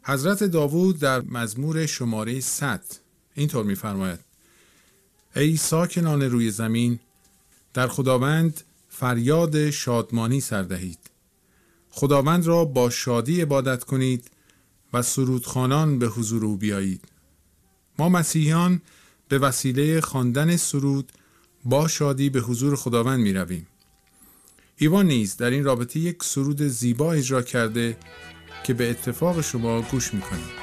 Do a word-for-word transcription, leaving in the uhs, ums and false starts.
حضرت داوود در مزمور شماره صد اینطور می‌فرماید: ای ساکنان روی زمین، در خداوند فریاد شادمانی سر دهید. خداوند را با شادی عبادت کنید و سرودخوانان به حضور او بیایید. ما مسیحیان به وسیله خواندن سرود با شادی به حضور خداوند می رویم. ایوان نیز در این رابطه یک سرود زیبا اجرا کرده که به اتفاق شما گوش می کنید.